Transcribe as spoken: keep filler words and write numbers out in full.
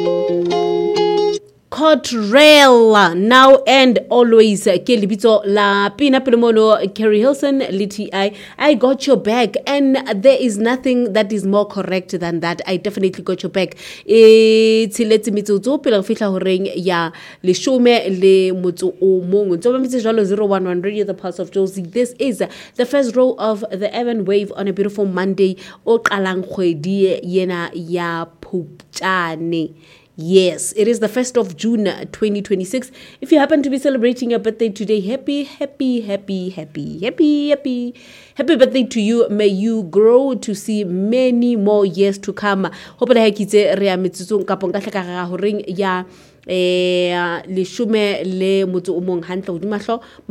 Cotrell, now and always, ke lebitso la Pina Pinamono, Kerry Hilson, L T I. I got your back, and there is nothing that is more correct than that. I definitely got your back. It's let's meet you to pela fitla horeng ya le shome le motso o mong. So maybe zero zero one one radio the pulse of Josie. This is the first row of the Evan Wave on a beautiful Monday. O qalang kgwedi yena ya Phupjane. Yes, it is the first of June twenty twenty-six. If you happen to be celebrating your birthday today, happy, happy, happy, happy, happy, happy, happy birthday to you. May you grow to see many more years to come. Hopefully, ha kitse re a metsutsong kapo nka hlaka ga ho reng ya eh le shume le motho o mong hantle hodima hlo